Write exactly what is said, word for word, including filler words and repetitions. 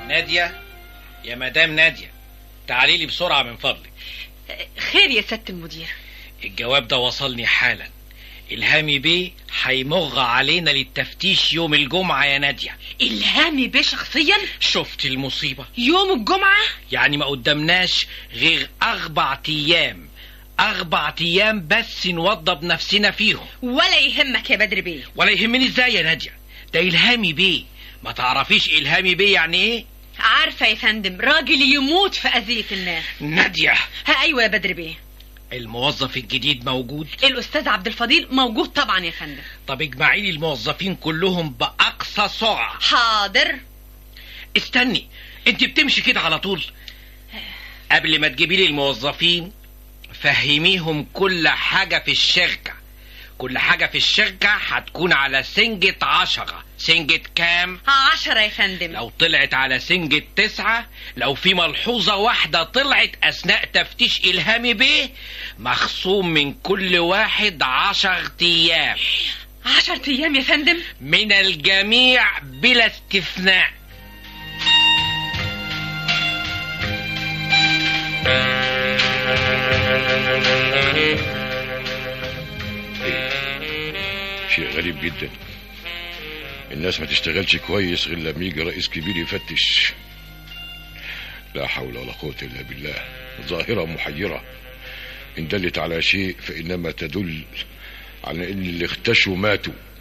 نادية، يا مدام نادية، تعالي لي بسرعة من فضلك. خير يا سيادة المدير؟ الجواب ده وصلني حالا. إلهامي بيه هيمغ علينا للتفتيش يوم الجمعة يا نادية. إلهامي بيه شخصيا؟ شفت المصيبة؟ يوم الجمعة؟ يعني ما قدامناش غير أربع أيام، أربع أيام بس نوضب نفسنا فيهم. ولا يهمك يا بدر بيه. ولا يهمني إزاي يا نادية؟ ده إلهامي بيه. ما تعرفيش إلهامي بيه يعني إيه؟ عارفة يا فندم، راجل يموت في أذية الناس. نادية. ها أيوة يا بدر بيه. الموظف الجديد موجود؟ الأستاذ عبد الفضيل موجود طبعا يا فندم. طب اجمعي لي الموظفين كلهم بأقصى سرعة. حاضر. استني، انت بتمشي كده على طول؟ قبل ما تجيبي لي الموظفين فهميهم كل حاجة في الشركة. كل حاجة في الشركة هتكون على سنجة عشرة. سنجة كام؟ عشرة يا فندم. لو طلعت على سنجة تسعة، لو في ملحوظة واحدة طلعت أثناء تفتيش إلهامي بيه، مخصوم من كل واحد عشر أيام. عشر أيام يا فندم؟ من الجميع بلا استثناء. شيء غريب جدا، الناس ما تشتغلش كويس غير لما يجي رئيس كبير يفتش. لا حول ولا قوة إلا بالله. ظاهرة محيرة، إن دلت على شيء فإنما تدل على إن اللي اختشوا ماتوا.